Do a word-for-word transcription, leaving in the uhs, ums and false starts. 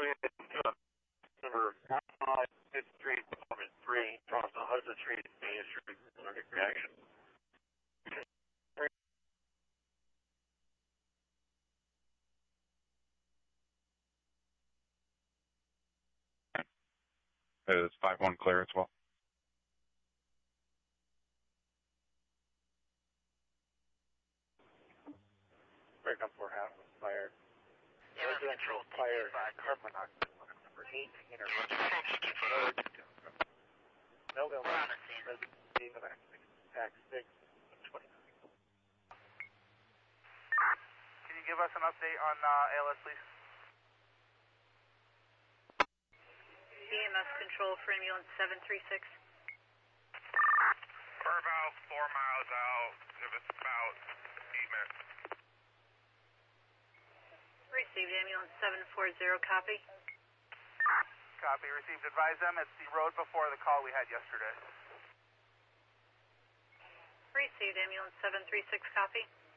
Number five, fifth Street, Apartment three, across the Hudson Street, Main Street, allergic reaction. Is five one clear as well? Break up for half was fired. Residential fire at carbon monoxide. Number eight, interruption. Melville, resident, tax six, twenty-nine. Can you give us an update on uh, A L S, please? E M S control for ambulance seven three six. We're about four miles out. Give us about eight minutes. Received ambulance seven four zero, copy. Copy, received. Advise them it's the road before the call we had yesterday. Received ambulance seven three six, copy.